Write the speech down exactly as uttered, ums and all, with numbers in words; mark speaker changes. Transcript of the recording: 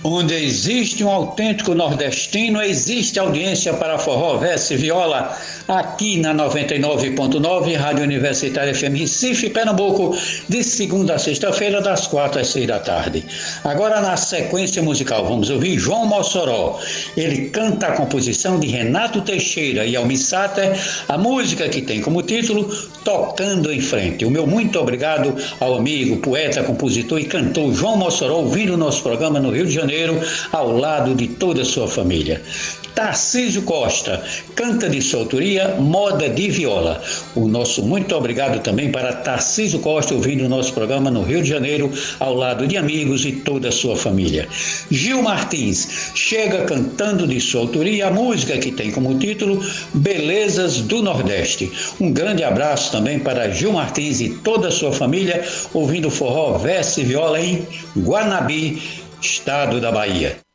Speaker 1: Onde existe um autêntico nordestino, existe audiência para forró, verso e viola, aqui na noventa e nove ponto nove, Rádio Universitária F M Recife, Pernambuco, de segunda a sexta-feira, das quatro às seis da tarde. Agora, na sequência musical, vamos ouvir João Mossoró. Ele canta a composição de Renato Teixeira e Almir Sater, a música que tem como título Tocando em Frente. O meu muito obrigado ao amigo, poeta, compositor e cantor João Mossoró, ouvindo o nosso programa no Rio de Janeiro, ao lado de toda a sua família. Tarcísio Costa canta de sua autoria Moda de Viola. O nosso muito obrigado também para Tarcísio Costa, ouvindo o nosso programa no Rio de Janeiro, ao lado de amigos e toda a sua família. Gil Martins chega cantando de sua autoria a música que tem como título Belezas do Nordeste. Um grande abraço também para Gil Martins e toda a sua família, ouvindo forró, verso e viola em Guanabi, estado da Bahia.